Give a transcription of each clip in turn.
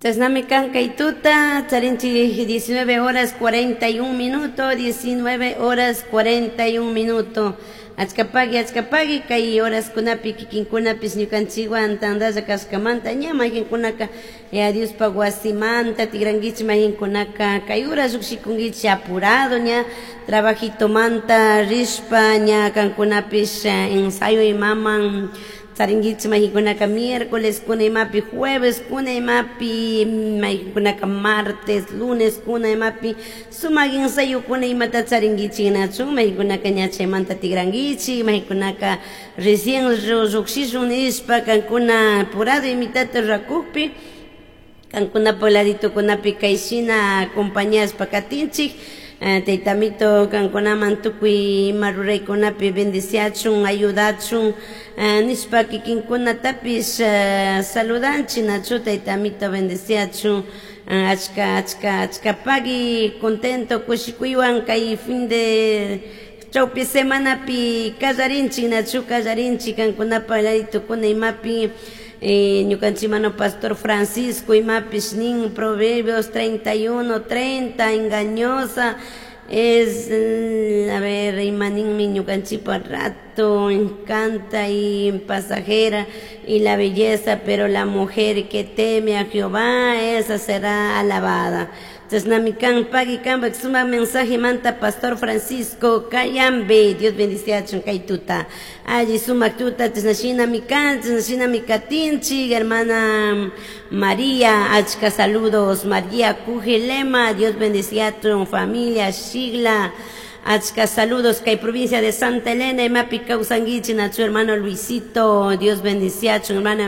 Tasnami Kankaituta, Tarinchi 19 horas 41 minutos, 19 horas 41 minutos. Achkapagi, kay horas kunapi, kikinkunapis ñukanchikwan tandaza kaskamanta, ñama hinkunaka, Dios paguasimanta, tigrangichi mahinkunaka, kay horas uksikungichi apurado, ña, trabajito manta, rishpa, ña, kankunapis, ensayo imaman, Saringichi mahikunaka miércoles, kuna imapi jueves, kuna imapi mahikunaka martes, lunes, kuna imapi sumagin sayu kuna imata saringichi nachu, mahikunaka ñache manta tigrangichi, mahikunaka recién ruxishun ispa, kankuna purado imitata rakupi, kankuna poladito kunapi kaishina compañías pakatinchik, Teitamito kankunaman tukui maruray kunapi bendiciachun, ayudachun, nispa kikinkunatapis saludanchi nachu teitamito bendiciachun, achka pagi contento kushikuywan kay fin de chawpi semana pi kallarinchi nachu kallarinchi kankunapa ladito kuna imapi ñukanchimano Pastor Francisco imapis nin Proverbios 31:30 engañosa es a ver imaninmi ñukanchipa rato encanta y pasajera y la belleza, pero la mujer que teme a Jehová esa será alabada. Entonces, namikan pagi kambak suma mensaje manta Pastor Francisco Kayambe, Dios bendice a Chunkaituta. Allí suma tuta, tesnashina mikan, tesnashina mikatinchi, hermana María, achka saludos, María Kujelema, Dios bendice a tu familia, Shigla. Achka saludos, Kay provincia de Santa Elena, Mapi Causanguichi, a su hermano Luisito, Dios bendice a tu hermana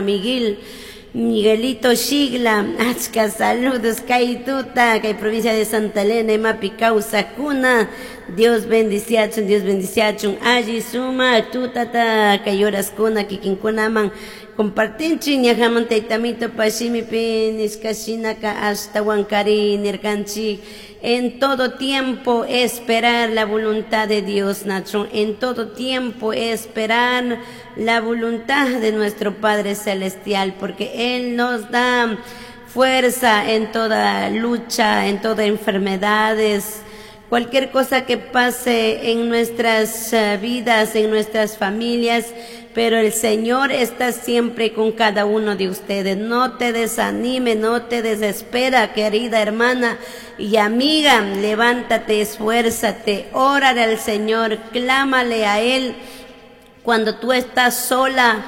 Miguelito Shigla, achka saludos, Kaituta, Kay provincia de Santa Elena, Mapi Causa Cuna, Dios bendiciachun, allí suma, tutata, Kay horas Cuna, Kikinkunaman, compartinchi, ñajaman teitamito, Pashimipi, Niskashinaka, hasta Huancari, Nirkanchi, en todo tiempo esperar la voluntad de Dios, Nacho, en todo tiempo esperar la voluntad de nuestro Padre Celestial, porque Él nos da fuerza en toda lucha, en todas enfermedades, cualquier cosa que pase en nuestras vidas, en nuestras familias, pero el Señor está siempre con cada uno de ustedes. No te desanime, no te desespera, querida hermana y amiga. Levántate, esfuérzate, órale al Señor, clámale a Él. Cuando tú estás sola,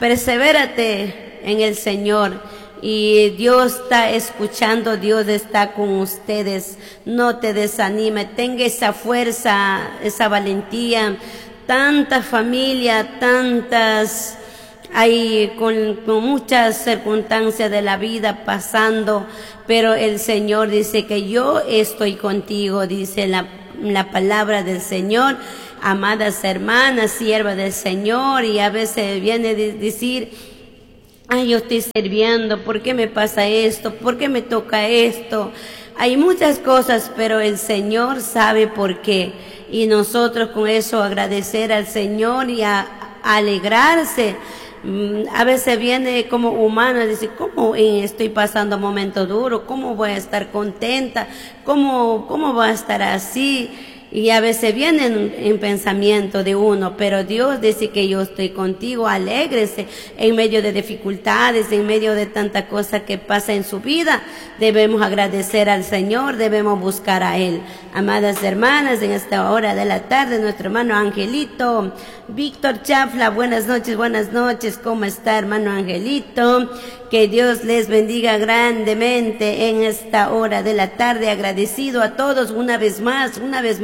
persevérate en el Señor. Y Dios está escuchando, Dios está con ustedes. No te desanime, tenga esa fuerza, esa valentía. Tanta familia, tantas, hay con muchas circunstancias de la vida pasando, pero el Señor dice que yo estoy contigo, dice la palabra del Señor. Amadas hermanas, siervas del Señor, y a veces viene a decir, ay, yo estoy sirviendo, ¿por qué me pasa esto? ¿Por qué me toca esto? Hay muchas cosas, pero el Señor sabe por qué. Y nosotros con eso agradecer al Señor y a alegrarse. A veces viene como humano, dice, ¿cómo estoy pasando momentos duros? ¿Cómo voy a estar contenta? ¿Cómo voy a estar así? Y a veces vienen en pensamiento de uno, pero Dios dice que yo estoy contigo, alégrese en medio de dificultades, en medio de tanta cosa que pasa en su vida. Debemos agradecer al Señor, debemos buscar a Él. Amadas hermanas, en esta hora de la tarde, nuestro hermano Angelito, Víctor Chafla, buenas noches, ¿cómo está hermano Angelito? Que Dios les bendiga grandemente en esta hora de la tarde, agradecido a todos una vez más,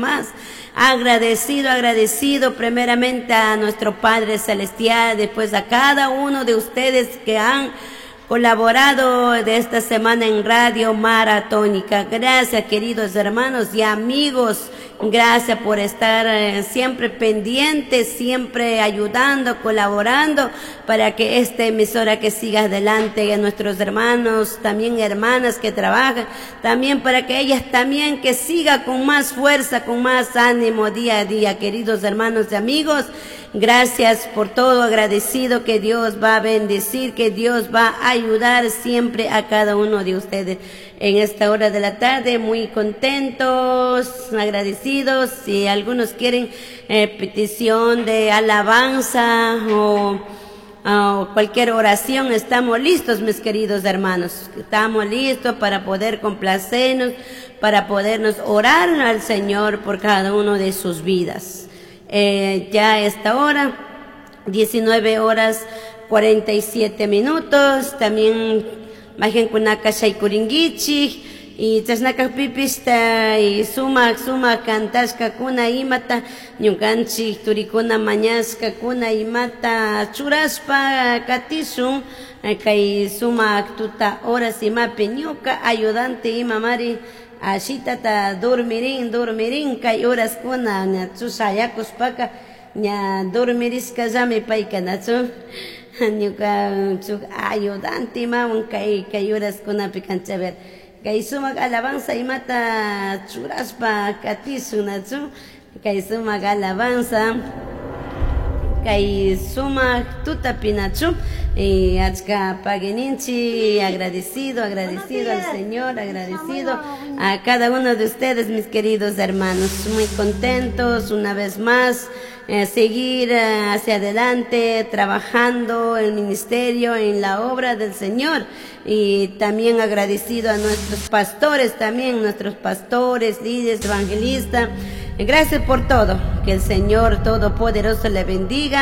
agradecido primeramente a nuestro Padre Celestial, después a cada uno de ustedes que han colaborado de esta semana en Radio Maratónica. Gracias, queridos hermanos y amigos Gracias por estar siempre pendientes, siempre ayudando, colaborando para que esta emisora que siga adelante, y a nuestros hermanos, también hermanas que trabajan, también para que ellas también que siga con más fuerza, con más ánimo día a día, queridos hermanos y amigos. Gracias por todo, agradecido que Dios va a bendecir, que Dios va a ayudar siempre a cada uno de ustedes. En esta hora de la tarde, muy contentos, agradecidos. Si algunos quieren petición de alabanza o cualquier oración, estamos listos, mis queridos hermanos. Estamos listos para poder complacernos, para podernos orar al Señor por cada uno de sus vidas. Ya a esta hora, 19 horas 47 minutos, también bajen kunaka shaykuringichi y tasnaka pipista y sumak kantashka kuna imata ñukanchik turikuna mañashka kuna imata churaspa katisun kay sumak tuta horas imapi ñuka ayudante imamari ashitata durmirin kay horas kuna ña chusayakuspaka ña durmiriskallami paykanachu ñuka ayudante imawan kay horas kunapi kanchaver kay sumak alabanza imata churaspa katisunachu kay sumak alabanza kay sumak tutapinachu achka paguininchi, agradecido al Señor, agradecido a cada uno de ustedes, mis queridos hermanos, muy contentos una vez más, seguir hacia adelante, trabajando en el ministerio, en la obra del Señor, y también agradecido a nuestros pastores, líderes, evangelistas. Gracias por todo, que el Señor Todopoderoso le bendiga.